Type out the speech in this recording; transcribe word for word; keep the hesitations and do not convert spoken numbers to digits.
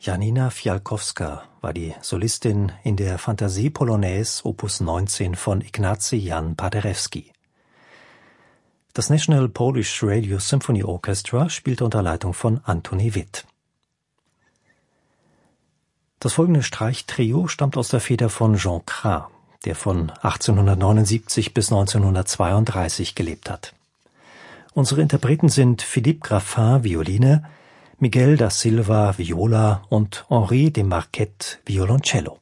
Janina Fialkowska war die Solistin in der Fantasie-Polonaise Opus neunzehn von Ignacy Jan Paderewski. Das National Polish Radio Symphony Orchestra spielte unter Leitung von Antoni Witt. Das folgende Streichtrio stammt aus der Feder von Jean Cras, der von achtzehnhundertneunundsiebzig bis neunzehnhundertzweiunddreißig gelebt hat. Unsere Interpreten sind Philippe Graffin, Violine, Miguel da Silva, Viola und Henri de Marquet, Violoncello.